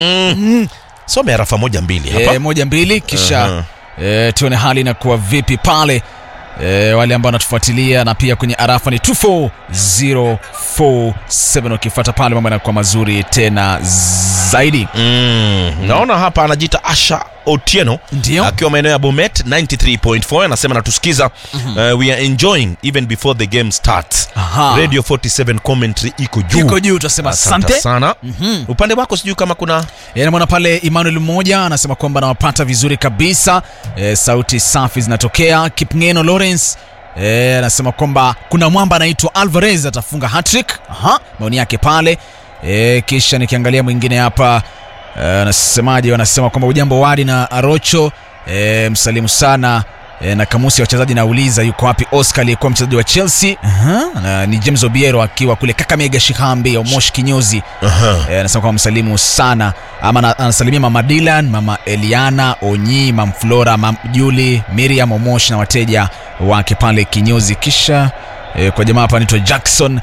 Some arafa 1-2 hapa. 1-2 kisha tuone hali inakuwa vipi pale. Wale ambao wanatufuatilia na pia kwenye arafa ni 24047 ukifuata pale mambo yanakuwa mazuri tena zaidi. Naona hapa anajiita Asha Otieno akiwa maeneo ya Bomet 93.4 anasema natusikiza. We are enjoying even before the game starts. Radio 47 commentary iko juu tutasema asante sana. Upande wako sijui kama kuna naona pale Emmanuel mmoja anasema kwamba nawapata vizuri kabisa. Sauti safi zinatokea. Kipngeno Lawrence anasema kwamba kuna mwamba anaitwa Alvarez atafunga hat-trick. Maoni yake pale. Kisha nikiangalia mwingine hapa anasemaje, wanasema kwamba ujambo Wadi na Arocho, msalimu sana na kamusi ya wachezaji nauliza yuko wapi Oscar aliyekuwa mchezaji wa Chelsea. Ni James Obiero akiwa kule Kakamega Shihambi au Moshi Kinyozi. Anasema kwamba msalimu sana ama anasalimia mama Dylan, mama Eliana Onyi, mama Flora, mama Julie, Miriam Omosh na wateja wake pale Kinyozi. Kisha kwa jamaa hapa anaitwa Jackson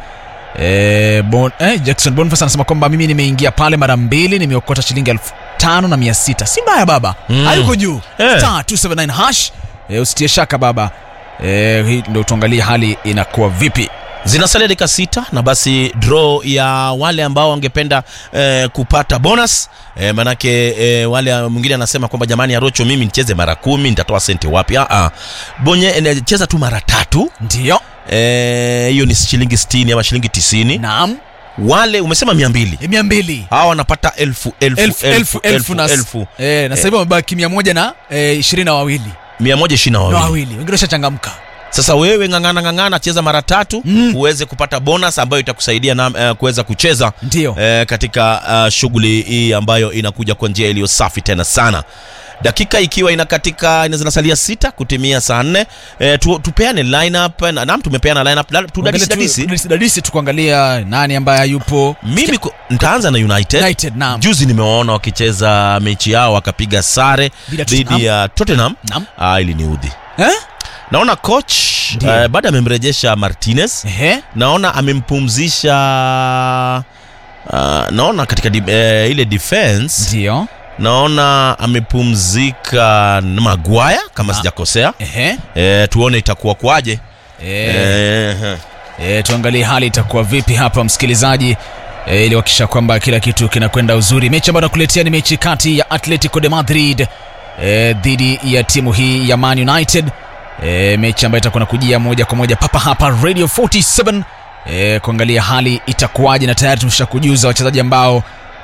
Jackson Boniface anasema kwamba mimi nimeingia pale mara 2 nimeokota shilingi 5,600. Si mbaya baba. Hayuko juu. Star 279 hash. Usitie shaka baba. Hii ndio tuangalie hali inakuwa vipi. Zinasalia dakika 6 na basi draw ya wale ambao wangependa kupata bonus. Manake wale mwingine anasema kwamba jamani Arocho mimi nicheze mara 10 nitatoa senti wapi? Bonye cheza tu mara 3. Ndio. Hiyo ni shilingi 60 ama shilingi 90. Naam. Wale umesema 200. Hawa wanapata 1000 na sasa hivi wamebaki 122. 122. Wengine washachangamka. Sasa wewe ngangana cheza mara 3 uweze kupata bonus ambayo itakusaidia na kuweza kucheza katika shughuli hii ambayo inakuja kwa njia iliyo safi tena sana. Dakika ikiwa inakatika zinasalia 6 kutimia saa 4. Tupeane lineup na tumepeana lineup tudadisi tukuangalia nani ambaye yupo. Mimi nitaanza na United. Juzi nimeona wakicheza mechi yao wakapiga sare dhidi ya Tottenham. Ili niudhi. Naona coach baada amemrejesha Martinez. Naona amempumzisha naona katika ile defense. Ndio. Naona amepumzika Maguire kama sijakosea. Tuone itakuwa kwaje. Tuangalie hali itakuwa vipi hapa msikilizaji, ili wakisha kwamba kila kitu kinakwenda uzuri. Mechi ambayo nakuletea ni mechi kati ya Atletico de Madrid dhidi ya timu hii ya Man United. Mechi ambayo itakuwa nakujia moja kwa moja papa hapa Radio 47 kuangalia hali itakuwaje, na tayari tumeshakujuza wachezaji ambao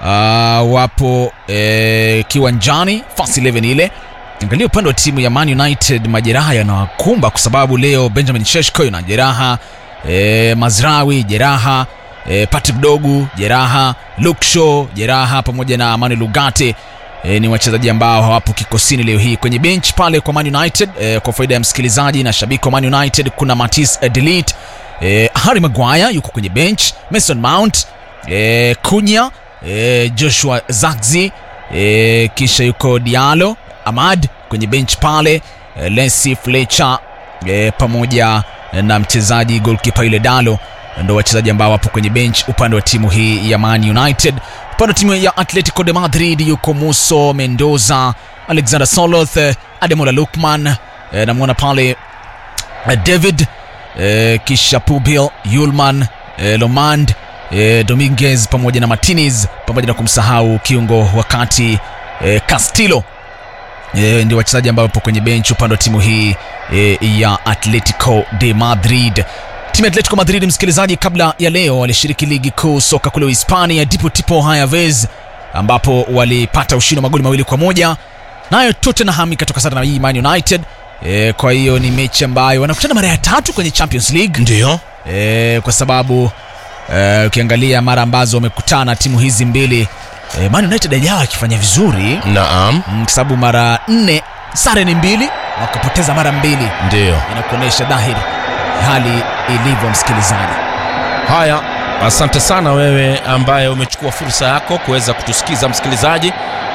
wapo kiwanjani first 11 ile. Angalia upande wa timu ya Man United, majeraha yanawakumba kwa sababu leo Benjamin Sheshko na jeraha, Mazraoui jeraha, Patrick Dogu jeraha, Luke Shaw jeraha pamoja na Manuel Ugarte. Ni wachezaji ambao hawapo kikosini leo hii. Kwenye bench pale kwa Man United, kwa faida ya msikilizaji na shabiki wa Man United, kuna Matthijs de Ligt, Harry Maguire yuko kwenye bench, Mason Mount, Cunha, Joshua Zirkzee, kisha yuko Diallo, Ahmad kwenye bench pale, Leslie Fletcher pamoja na mchezaji goalkeeper ile Dalo. Ndio wachezaji ambao wapo kwenye bench upande wa timu hii ya Man United. Upande wa timu ya Atletico de Madrid yuko Muso Mendoza, Alexander Soloth, Ademola Lookman, namuona pale David, kisha Pubil, Yulman, Lomand, Dominguez pamoja na Martinez, pamoja na kumsahau kiungo wakati Castillo. Ndio wachezaji ambao wapo kwenye bench upande wa timu hii ya Atletico de Madrid. Timu ya Atletico Madrid msikilizaji, kabla ya leo walishiriki ligi kuu soka kule Hispania, Deportivo Alaves, ambapo walipata ushindi wa magoli 2-1. Nayo Tottenham ikatoka sare na hii Man United. Kwa hiyo ni mechi ambayo wanakutana mara ya 3 kwenye Champions League. Ndio. Kwa sababu ukiangalia mara ambazo wamekutana timu hizi mbili, Man United hajawa akifanya vizuri. Naam. Kwa sababu mara 4 sare ni 2, wakapoteza mara 2. Ndio. Inakuonesha dhahiri hali ilivyo msikilizaji. Haya, asante sana wewe ambaye umechukua fursa yako kuweza kutusikiza msikilizaji.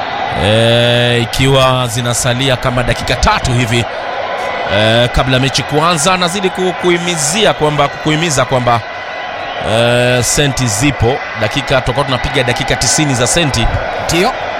Ikiwa zinasalia kama dakika 3 hivi kabla mechi kuanza, nazidi kukuhimiza kwamba senti zipo. Dakika tutakuwa tunapiga dakika 90 za senti. Ndio.